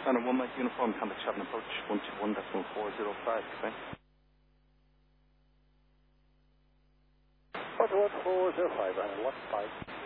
Channel 1 Mike Uniform, Hamlet Chapman approach 121.405, okay? 11405, and 15.